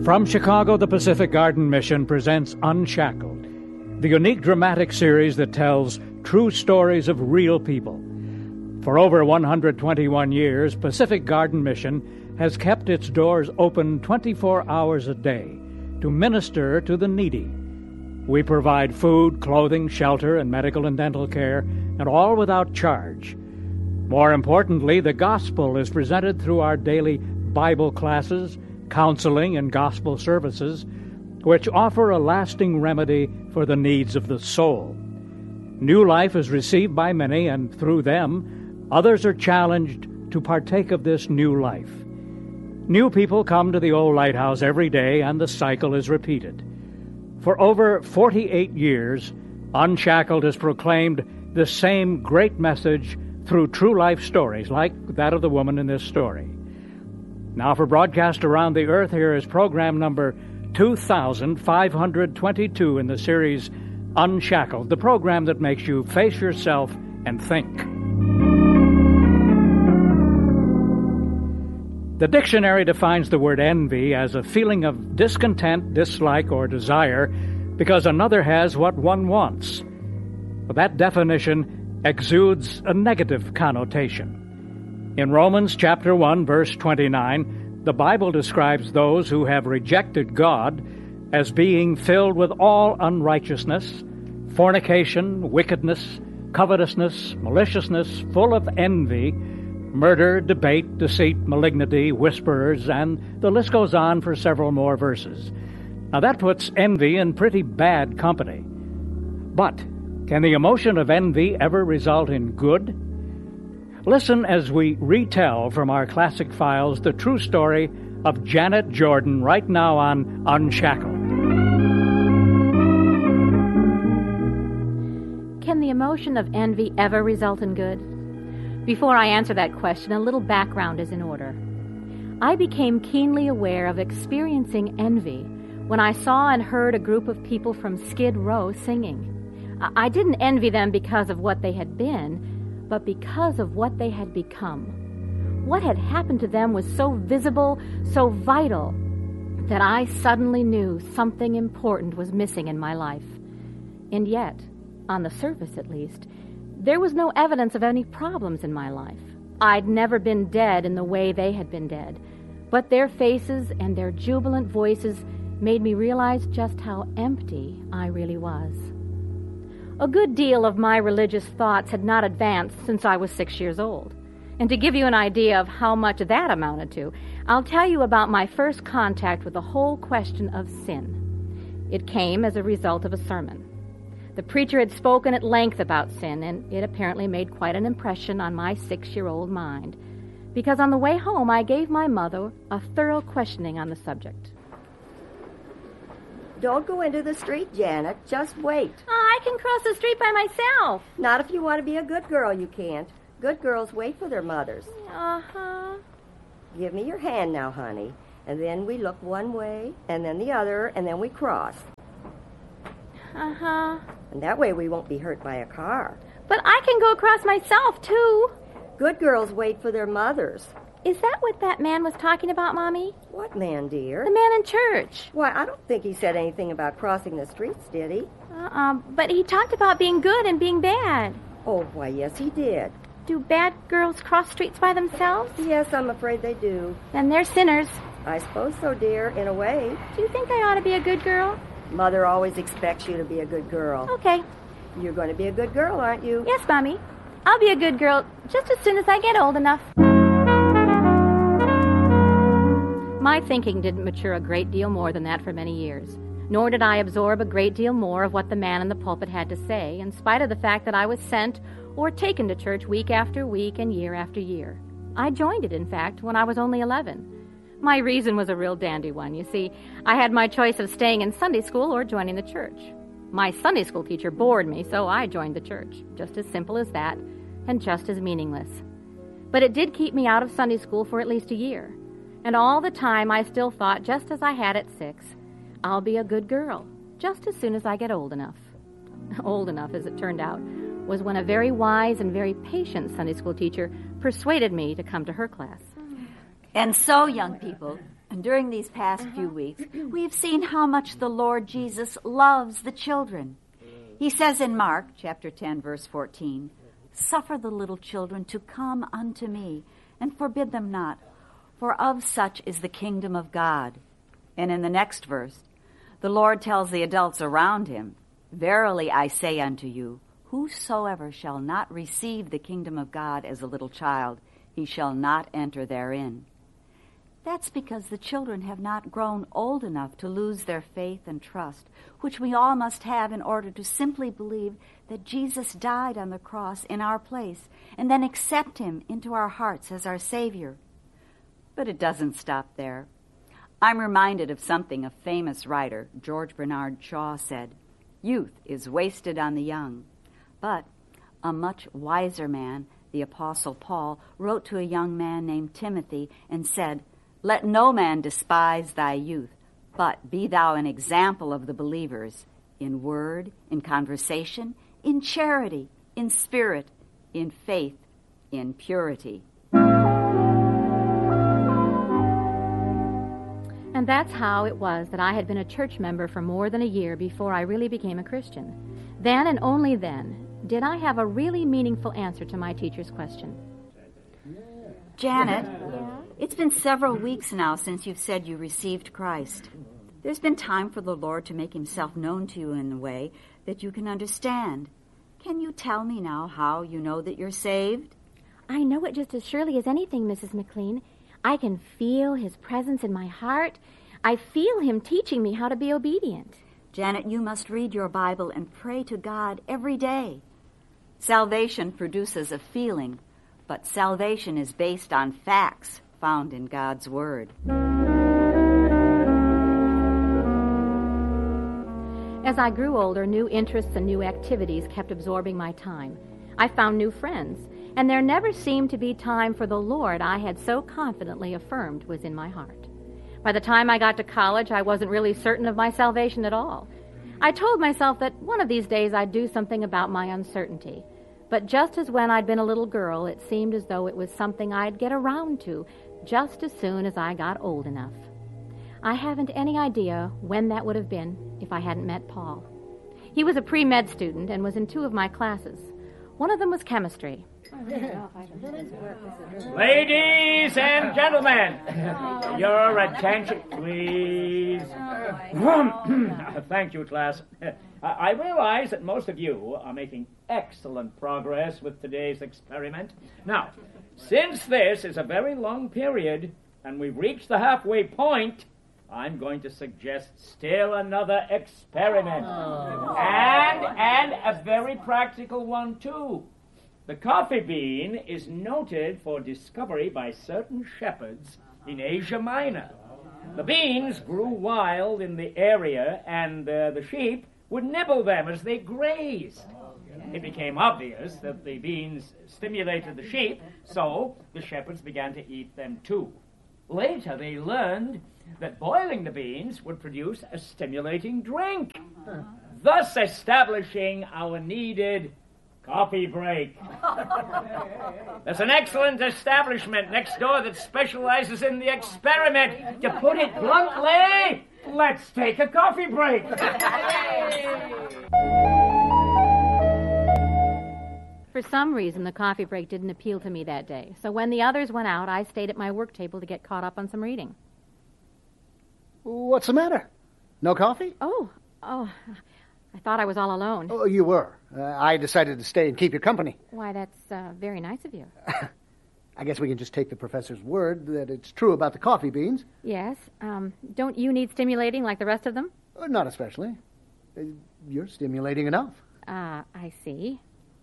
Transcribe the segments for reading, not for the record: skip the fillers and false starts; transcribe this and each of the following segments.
From Chicago, the Pacific Garden Mission presents Unshackled, the unique dramatic series that tells true stories of real people. For over 121 years, Pacific Garden Mission has kept its doors open 24 hours a day to minister to the needy. We provide food, clothing, shelter, and medical and dental care, and all without charge. More importantly, the gospel is presented through our daily Bible classes, counseling, and gospel services, which offer a lasting remedy for the needs of the soul. New life is received by many, and through them, others are challenged to partake of this new life. New people come to the old lighthouse every day, and the cycle is repeated. For over 48 years, Unshackled has proclaimed the same great message through true life stories like that of the woman in this story. Now, for broadcast around the earth, here is program number 2522 in the series Unshackled, the program that makes you face yourself and think. The dictionary defines the word envy as a feeling of discontent, dislike, or desire because another has what one wants. That definition exudes a negative connotation. In Romans chapter 1, verse 29, the Bible describes those who have rejected God as being filled with all unrighteousness, fornication, wickedness, covetousness, maliciousness, full of envy, murder, debate, deceit, malignity, whisperers, and the list goes on for several more verses. Now that puts envy in pretty bad company. But can the emotion of envy ever result in good? Listen as we retell from our classic files the true story of Janet Jordan right now on Unshackled. Can the emotion of envy ever result in good? Before I answer that question, a little background is in order. I became keenly aware of experiencing envy when I saw and heard a group of people from Skid Row singing. I didn't envy them because of what they had been, but because of what they had become. What had happened to them was so visible, so vital, that I suddenly knew something important was missing in my life. And yet, on the surface at least, there was no evidence of any problems in my life. I'd never been dead in the way they had been dead, but their faces and their jubilant voices made me realize just how empty I really was. A good deal of my religious thoughts had not advanced since I was 6 years old. And to give you an idea of how much that amounted to, I'll tell you about my first contact with the whole question of sin. It came as a result of a sermon. The preacher had spoken at length about sin, and it apparently made quite an impression on my 6-year-old mind, because on the way home I gave my mother a thorough questioning on the subject. Don't go into the street, Janet. Just wait. Oh, I can cross the street by myself. Not if you want to be a good girl, you can't. Good girls wait for their mothers. Uh-huh. Give me your hand now, honey. And then we look one way, and then the other, and then we cross. Uh-huh. And that way we won't be hurt by a car. But I can go across myself, too. Good girls wait for their mothers. Is that what that man was talking about, Mommy? What man, dear? The man in church. Why, I don't think he said anything about crossing the streets, did he? But he talked about being good and being bad. Oh, why, yes, he did. Do bad girls cross streets by themselves? Yes, I'm afraid they do. Then they're sinners. I suppose so, dear, in a way. Do you think I ought to be a good girl? Mother always expects you to be a good girl. Okay. You're going to be a good girl, aren't you? Yes, Mommy. I'll be a good girl just as soon as I get old enough. My thinking didn't mature a great deal more than that for many years, nor did I absorb a great deal more of what the man in the pulpit had to say, in spite of the fact that I was sent or taken to church week after week and year after year. I joined it, in fact, when I was only 11. My reason was a real dandy one. You see, I had my choice of staying in Sunday school or joining the church. My Sunday school teacher bored me, so I joined the church. Just as simple as that, and just as meaningless. But it did keep me out of Sunday school for at least a year. And all the time I still thought, just as I had at 6, I'll be a good girl, just as soon as I get old enough. Old enough, as it turned out, was when a very wise and very patient Sunday school teacher persuaded me to come to her class. And so, young people, And during these past few weeks, we've seen how much the Lord Jesus loves the children. He says in Mark chapter 10, verse 14, "Suffer the little children to come unto me, and forbid them not, for of such is the kingdom of God." And in the next verse, the Lord tells the adults around him, "Verily I say unto you, whosoever shall not receive the kingdom of God as a little child, he shall not enter therein." That's because the children have not grown old enough to lose their faith and trust, which we all must have in order to simply believe that Jesus died on the cross in our place and then accept him into our hearts as our Savior. But it doesn't stop there. I'm reminded of something a famous writer, George Bernard Shaw, said. Youth is wasted on the young. But a much wiser man, the Apostle Paul, wrote to a young man named Timothy and said, "Let no man despise thy youth, but be thou an example of the believers, in word, in conversation, in charity, in spirit, in faith, in purity." And that's how it was that I had been a church member for more than a year before I really became a Christian. Then and only then did I have a really meaningful answer to my teacher's question. Janet, it's been several weeks now since you've said you received Christ. There's been time for the Lord to make himself known to you in a way that you can understand. Can you tell me now how you know that you're saved? I know it just as surely as anything, Mrs. McLean. I can feel his presence in my heart. I feel him teaching me how to be obedient. Janet, you must read your Bible and pray to God every day. Salvation produces a feeling, but salvation is based on facts found in God's Word. As I grew older, new interests and new activities kept absorbing my time. I found new friends, and there never seemed to be time for the Lord I had so confidently affirmed was in my heart. By the time I got to college, I wasn't really certain of my salvation at all. I told myself that one of these days I'd do something about my uncertainty. But just as when I'd been a little girl, it seemed as though it was something I'd get around to just as soon as I got old enough. I haven't any idea when that would have been if I hadn't met Paul. He was a pre-med student and was in 2 of my classes. One of them was chemistry. Ladies and gentlemen, your attention, please. Thank you, class. I realize that most of you are making excellent progress with today's experiment. Now, since this is a very long period and we've reached the halfway point, I'm going to suggest still another experiment. And a very practical one, too. The coffee bean is noted for discovery by certain shepherds in Asia Minor. The beans grew wild in the area, and the sheep would nibble them as they grazed. It became obvious that the beans stimulated the sheep, so the shepherds began to eat them too. Later, they learned that boiling the beans would produce a stimulating drink, thus establishing our needed coffee break. There's an excellent establishment next door that specializes in the experiment. To put it bluntly, let's take a coffee break. For some reason, the coffee break didn't appeal to me that day. So when the others went out, I stayed at my work table to get caught up on some reading. What's the matter? No coffee? Oh, I thought I was all alone. Oh, you were. I decided to stay and keep you company. Why, that's very nice of you. I guess we can just take the professor's word that it's true about the coffee beans. Yes. Don't you need stimulating like the rest of them? Not especially. You're stimulating enough. I see.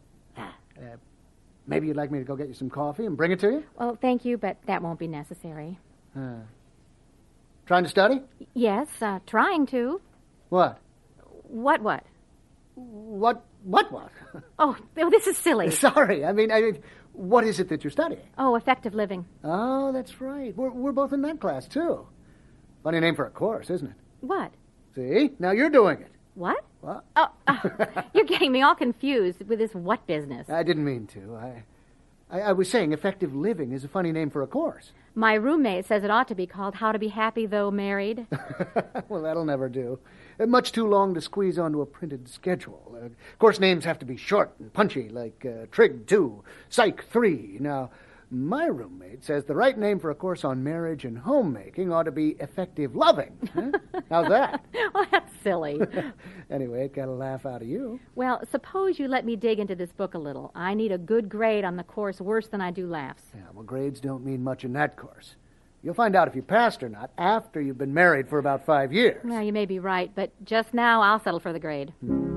Maybe you'd like me to go get you some coffee and bring it to you? Well, thank you, but that won't be necessary. Trying to study? Yes, trying to. What? What? What? Oh, this is silly. Sorry, I mean, what is it that you're studying? Oh, effective living. Oh, that's right. We're both in that class, too. Funny name for a course, isn't it? What? See? Now you're doing it. What? What? Oh, you're getting me all confused with this what business. I didn't mean to. I was saying effective living is a funny name for a course. My roommate says it ought to be called How to Be Happy Though Married. Well, that'll never do. Much too long to squeeze onto a printed schedule. Course names have to be short and punchy, like Trig 2, Psych 3. Now, my roommate says the right name for a course on marriage and homemaking ought to be Effective Loving. Huh? How's that? Oh, that's silly. Anyway, it got a laugh out of you. Well, suppose you let me dig into this book a little. I need a good grade on the course worse than I do laughs. Yeah, well, grades don't mean much in that course. You'll find out if you passed or not after you've been married for about 5 years. Well, you may be right, but just now I'll settle for the grade.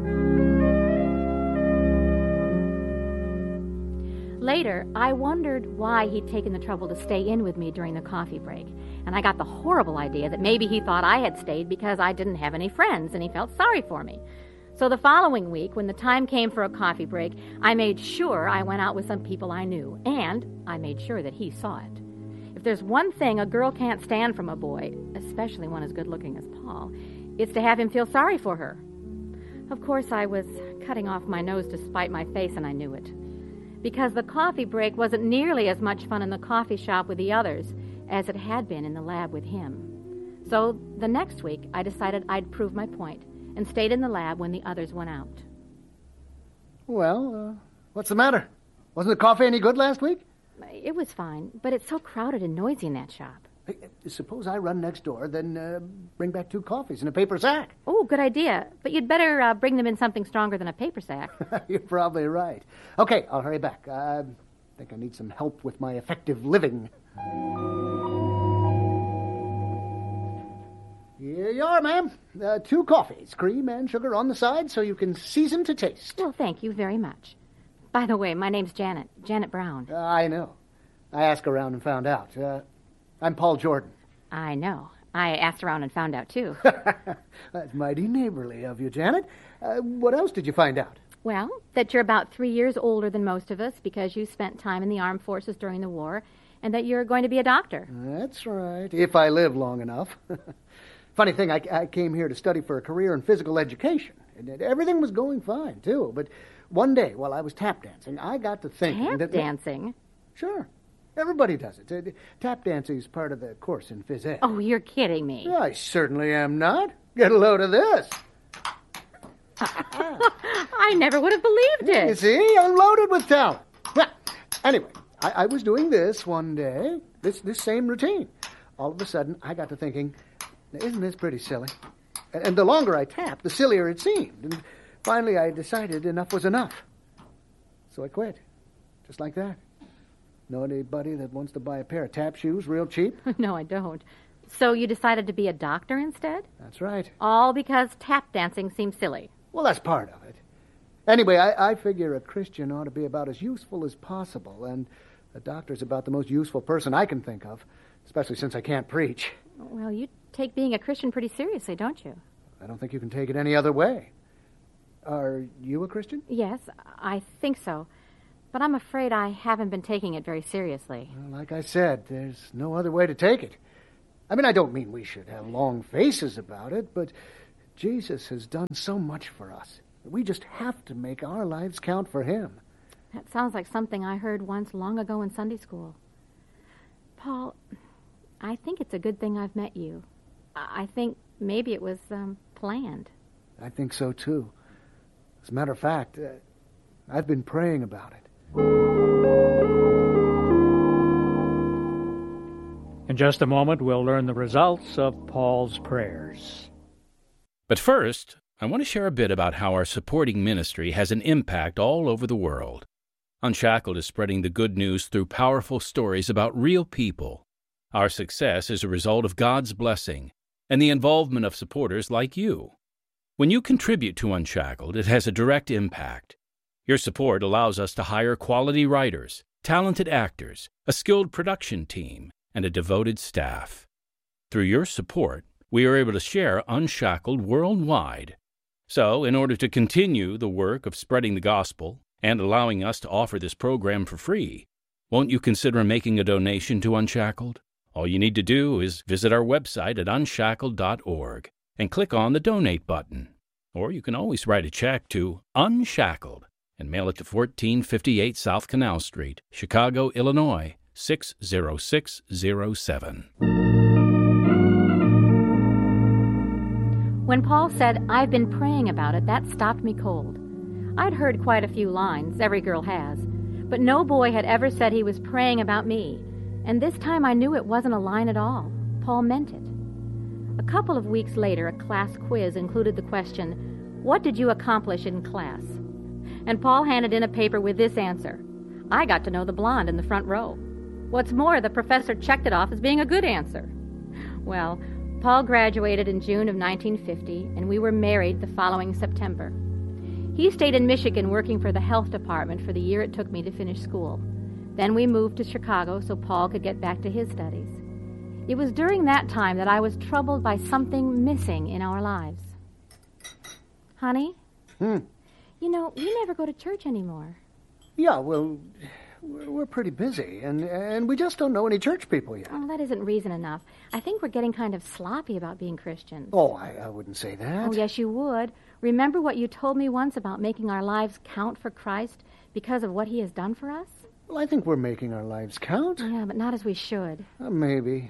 Later, I wondered why he'd taken the trouble to stay in with me during the coffee break, and I got the horrible idea that maybe he thought I had stayed because I didn't have any friends and he felt sorry for me. So the following week, when the time came for a coffee break, I made sure I went out with some people I knew, and I made sure that he saw it. If there's one thing a girl can't stand from a boy, especially one as good-looking as Paul, it's to have him feel sorry for her. Of course, I was cutting off my nose to spite my face, and I knew it. Because the coffee break wasn't nearly as much fun in the coffee shop with the others as it had been in the lab with him. So the next week, I decided I'd prove my point and stayed in the lab when the others went out. Well, what's the matter? Wasn't the coffee any good last week? It was fine, but it's so crowded and noisy in that shop. Hey, suppose I run next door, then bring back 2 coffees in a paper sack. Oh, good idea. But you'd better bring them in something stronger than a paper sack. You're probably right. Okay, I'll hurry back. I think I need some help with my effective living. Here you are, ma'am. 2 coffees, cream and sugar on the side so you can season to taste. Well, thank you very much. By the way, my name's Janet Brown. I know. I asked around and found out. I'm Paul Jordan. I know. I asked around and found out, too. That's mighty neighborly of you, Janet. What else did you find out? Well, that you're about 3 years older than most of us because you spent time in the armed forces during the war, and that you're going to be a doctor. That's right, if I live long enough. Funny thing, I came here to study for a career in physical education, and everything was going fine, too. But one day, while I was tap dancing, I got to thinking Tap dancing? Sure. Everybody does it. Tap dancing is part of the course in phys ed. Oh, you're kidding me. I certainly am not. Get a load of this. I never would have believed it. You see, I'm loaded with talent. Well, anyway, I was doing this one day, this same routine. All of a sudden, I got to thinking, isn't this pretty silly? And the longer I tapped, the sillier it seemed. And finally, I decided enough was enough. So I quit, just like that. Know anybody that wants to buy a pair of tap shoes real cheap? No, I don't. So you decided to be a doctor instead? That's right. All because tap dancing seems silly. Well, that's part of it. Anyway, I figure a Christian ought to be about as useful as possible, and a doctor's about the most useful person I can think of, especially since I can't preach. Well, you take being a Christian pretty seriously, don't you? I don't think you can take it any other way. Are you a Christian? Yes, I think so. But I'm afraid I haven't been taking it very seriously. Well, like I said, there's no other way to take it. I mean, I don't mean we should have long faces about it, but Jesus has done so much for us. We just have to make our lives count for him. That sounds like something I heard once long ago in Sunday school. Paul, I think it's a good thing I've met you. I think maybe it was planned. I think so, too. As a matter of fact, I've been praying about it. In just a moment, we'll learn the results of Paul's prayers. But first, I want to share a bit about how our supporting ministry has an impact all over the world. Unshackled is spreading the good news through powerful stories about real people. Our success is a result of God's blessing and the involvement of supporters like you. When you contribute to Unshackled, it has a direct impact. Your support allows us to hire quality writers, talented actors, a skilled production team, and a devoted staff. Through your support, we are able to share Unshackled worldwide. So, in order to continue the work of spreading the gospel and allowing us to offer this program for free, won't you consider making a donation to Unshackled? All you need to do is visit our website at unshackled.org and click on the Donate button. Or you can always write a check to Unshackled, and mail it to 1458 South Canal Street, Chicago, Illinois, 60607. When Paul said, "I've been praying about it," that stopped me cold. I'd heard quite a few lines, every girl has, but no boy had ever said he was praying about me, and this time I knew it wasn't a line at all. Paul meant it. A couple of weeks later, a class quiz included the question, "What did you accomplish in class?" And Paul handed in a paper with this answer: "I got to know the blonde in the front row." What's more, the professor checked it off as being a good answer. Well, Paul graduated in June of 1950, and we were married the following September. He stayed in Michigan working for the health department for the year it took me to finish school. Then we moved to Chicago so Paul could get back to his studies. It was during that time that I was troubled by something missing in our lives. Honey? You know, we never go to church anymore. Yeah, well, we're pretty busy, and we just don't know any church people yet. Oh, that isn't reason enough. I think we're getting kind of sloppy about being Christians. Oh, I wouldn't say that. Oh, yes, you would. Remember what you told me once about making our lives count for Christ because of what he has done for us? Well, I think we're making our lives count. Yeah, but not as we should. Maybe.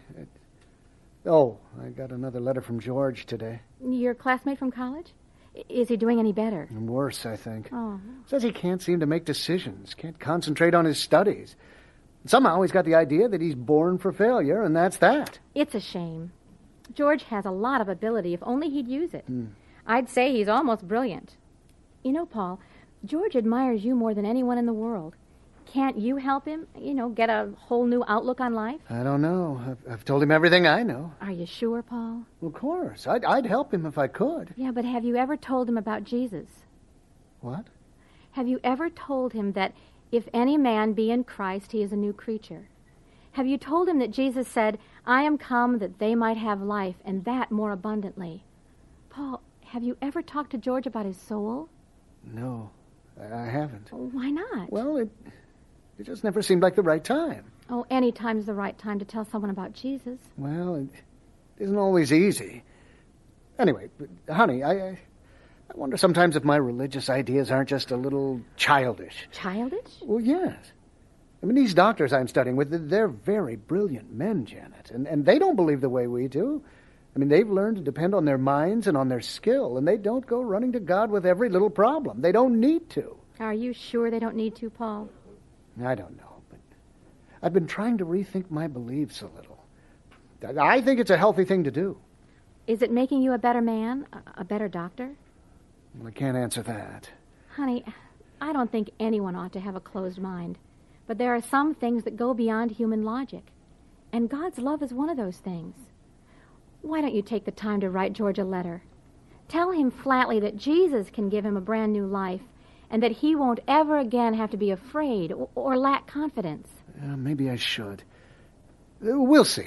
Oh, I got another letter from George today. Your classmate from college? Is he doing any better? And worse, I think. Oh. Says he can't seem to make decisions, can't concentrate on his studies. Somehow he's got the idea that he's born for failure, and that's that. It's a shame. George has a lot of ability if only he'd use it. I'd say he's almost brilliant. You know, Paul, George admires you more than anyone in the world. Can't you help him, get a whole new outlook on life? I don't know. I've told him everything I know. Are you sure, Paul? Well, of course. I'd help him if I could. Yeah, but have you ever told him about Jesus? What? Have you ever told him that if any man be in Christ, he is a new creature? Have you told him that Jesus said, "I am come that they might have life, and that more abundantly"? Paul, have you ever talked to George about his soul? No, I haven't. Why not? Well, it just never seemed like the right time. Oh, any time's the right time to tell someone about Jesus. Well, it isn't always easy. Anyway, honey, I wonder sometimes if my religious ideas aren't just a little childish. Childish? Well, yes. I mean, these doctors I'm studying with, they're very brilliant men, Janet, and they don't believe the way we do. I mean, they've learned to depend on their minds and on their skill, and they don't go running to God with every little problem. They don't need to. Are you sure they don't need to, Paul? I don't know, but I've been trying to rethink my beliefs a little. I think it's a healthy thing to do. Is it making you a better man, a better doctor? Well, I can't answer that. Honey, I don't think anyone ought to have a closed mind. But there are some things that go beyond human logic. And God's love is one of those things. Why don't you take the time to write George a letter? Tell him flatly that Jesus can give him a brand new life, and that he won't ever again have to be afraid or lack confidence. Maybe I should. We'll see.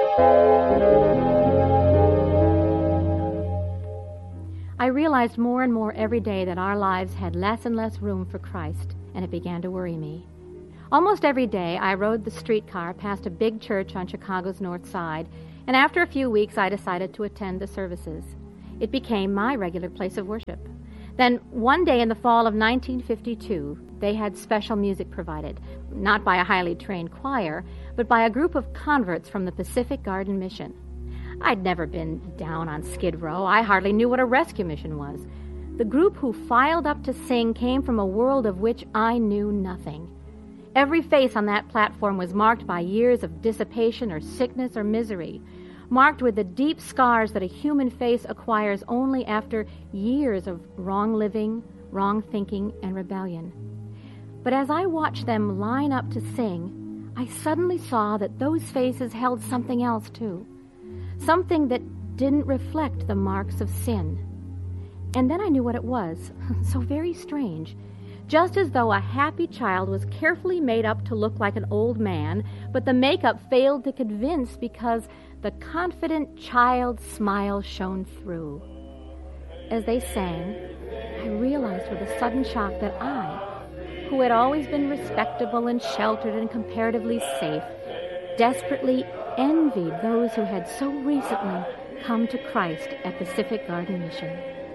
I realized more and more every day that our lives had less and less room for Christ, and it began to worry me. Almost every day I rode the streetcar past a big church on Chicago's North Side, and after a few weeks I decided to attend the services. It became my regular place of worship. Then, one day in the fall of 1952, they had special music provided, not by a highly trained choir, but by a group of converts from the Pacific Garden Mission. I'd never been down on Skid Row. I hardly knew what a rescue mission was. The group who filed up to sing came from a world of which I knew nothing. Every face on that platform was marked by years of dissipation or sickness or misery, marked with the deep scars that a human face acquires only after years of wrong living, wrong thinking, and rebellion. But as I watched them line up to sing, I suddenly saw that those faces held something else too, something that didn't reflect the marks of sin. And then I knew what it was, so very strange. Just as though a happy child was carefully made up to look like an old man, but the makeup failed to convince because the confident child's smile shone through. As they sang, I realized with a sudden shock that I, who had always been respectable and sheltered and comparatively safe, desperately envied those who had so recently come to Christ at Pacific Garden Mission.